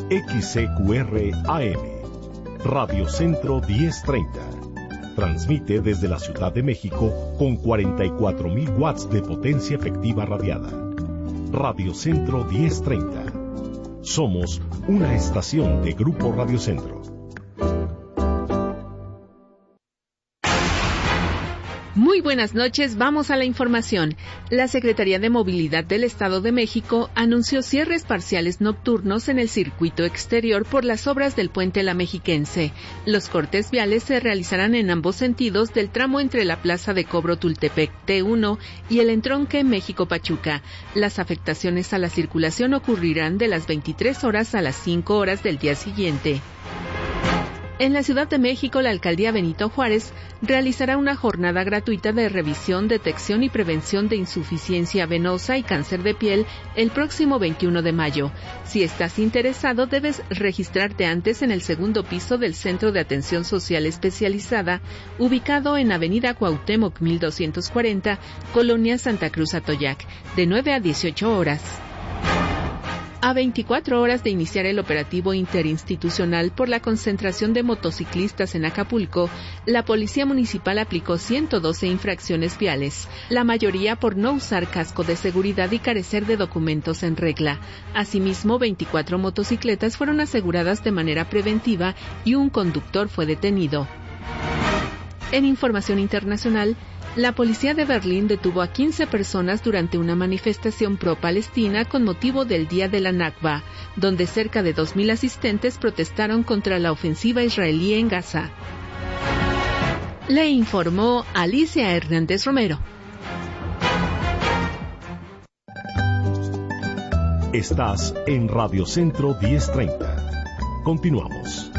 XCQR AM, Radio Centro 1030. Transmite desde la Ciudad de México con 44.000 watts de potencia efectiva radiada. Radio Centro 1030. Somos una estación de Grupo Radio Centro. Muy buenas noches, vamos a la información. La Secretaría de Movilidad del Estado de México anunció cierres parciales nocturnos en el circuito exterior por las obras del puente La Mexiquense. Los cortes viales se realizarán en ambos sentidos del tramo entre la Plaza de Cobro Tultepec T1 y el entronque México-Pachuca. Las afectaciones a la circulación ocurrirán de las 23 horas a las 5 horas del día siguiente. En la Ciudad de México, la Alcaldía Benito Juárez realizará una jornada gratuita de revisión, detección y prevención de insuficiencia venosa y cáncer de piel el próximo 21 de mayo. Si estás interesado, debes registrarte antes en el segundo piso del Centro de Atención Social Especializada, ubicado en Avenida Cuauhtémoc 1240, Colonia Santa Cruz Atoyac, de 9 a 18 horas. A 24 horas de iniciar el operativo interinstitucional por la concentración de motociclistas en Acapulco, la Policía Municipal aplicó 112 infracciones viales, la mayoría por no usar casco de seguridad y carecer de documentos en regla. Asimismo, 24 motocicletas fueron aseguradas de manera preventiva y un conductor fue detenido. En información internacional, la policía de Berlín detuvo a 15 personas durante una manifestación pro-palestina con motivo del Día de la Nakba, donde cerca de 2.000 asistentes protestaron contra la ofensiva israelí en Gaza. Le informó Alicia Hernández Romero. Estás en Radio Centro 1030. Continuamos.